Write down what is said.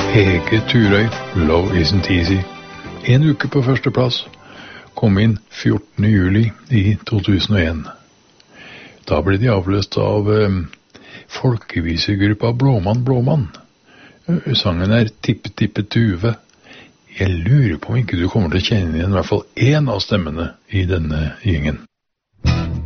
Hege Turøy, Love Isn't Easy. En uke på første plass. Kom inn 14. juli i 2001. Da ble de avløst av folkevisegruppa Blåmann. Sangen er Tippe Tippe Tuve. Jeg lurer på om ikke du kommer til å kjenne igjen i hvert fall en av stemmene i denne gjengen.